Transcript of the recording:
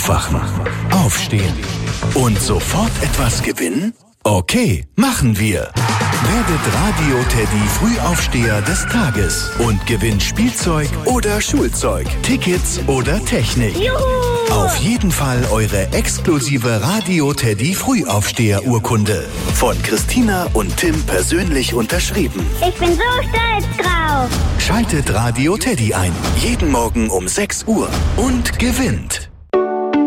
Aufwachen, aufstehen und sofort etwas gewinnen? Okay, machen wir. Werdet Radio Teddy Frühaufsteher des Tages und gewinnt Spielzeug oder Schulzeug, Tickets oder Technik. Juhu! Auf jeden Fall eure exklusive Radio Teddy Frühaufsteher-Urkunde. Von Christina und Tim persönlich unterschrieben. Ich bin so stolz drauf. Schaltet Radio Teddy ein. Jeden Morgen um 6 Uhr und gewinnt.